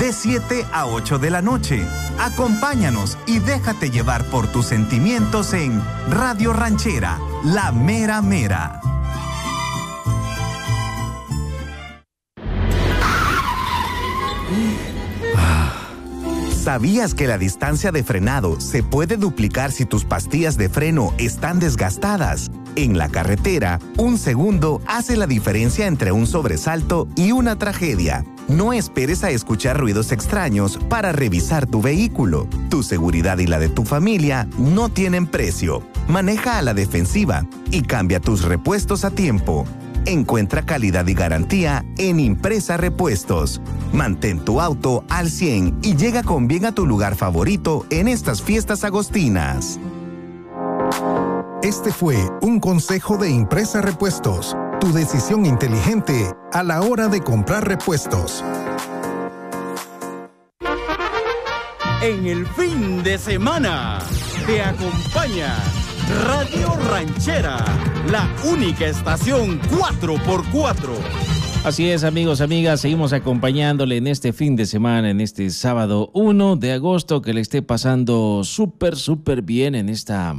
de 7 a 8 de la noche. Acompáñanos y déjate llevar por tus sentimientos en Radio Ranchera, la mera mera. ¿Sabías que la distancia de frenado se puede duplicar si tus pastillas de freno están desgastadas? En la carretera, un segundo hace la diferencia entre un sobresalto y una tragedia. No esperes a escuchar ruidos extraños para revisar tu vehículo. Tu seguridad y la de tu familia no tienen precio. Maneja a la defensiva y cambia tus repuestos a tiempo. Encuentra calidad y garantía en Impresa Repuestos. Mantén tu auto al 100 y llega con bien a tu lugar favorito en estas fiestas agostinas. Este fue un consejo de Impresa Repuestos. Tu decisión inteligente a la hora de comprar repuestos. En el fin de semana te acompaña Radio Ranchera, la única estación 4x4. Así es, amigos, amigas, seguimos acompañándole en este fin de semana, en este sábado 1 de agosto, que le esté pasando súper bien en esta